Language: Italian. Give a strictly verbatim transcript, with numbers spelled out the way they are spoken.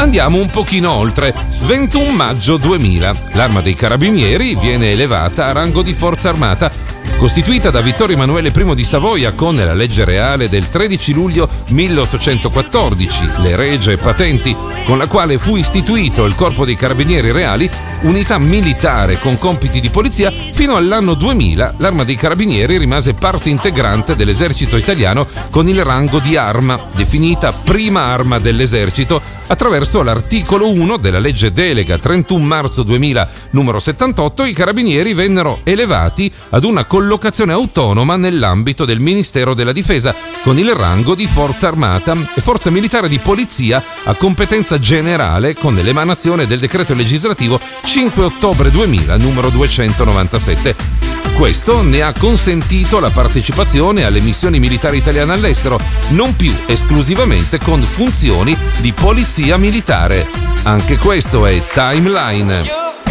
Andiamo un pochino oltre. ventuno maggio duemila. L'Arma dei Carabinieri viene elevata a rango di forza armata. Costituita da Vittorio Emanuele I di Savoia con la legge reale del tredici luglio milleottocentoquattordici, le regie patenti, con la quale fu istituito il Corpo dei Carabinieri Reali, unità militare con compiti di polizia, fino all'anno duemila l'Arma dei Carabinieri rimase parte integrante dell'esercito italiano con il rango di arma, definita prima arma dell'esercito, attraverso l'articolo uno della legge delega trentuno marzo duemila numero settantotto. I carabinieri vennero elevati ad una collocazione autonoma nell'ambito del Ministero della Difesa con il rango di forza armata e forza militare di polizia a competenza generale, con l'emanazione del decreto legislativo cinque ottobre duemila numero duecentonovantasette. Questo ne ha consentito la partecipazione alle missioni militari italiane all'estero, non più esclusivamente con funzioni di polizia militare. Anche questo è Timeline.